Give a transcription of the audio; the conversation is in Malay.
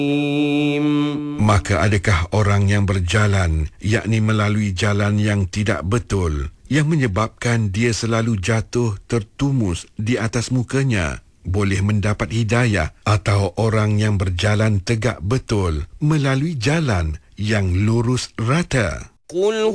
Maka adakah orang yang berjalan, yakni melalui jalan yang tidak betul, yang menyebabkan dia selalu jatuh tertumus di atas mukanya, boleh mendapat hidayah, atau orang yang berjalan tegak betul melalui jalan yang lurus rata?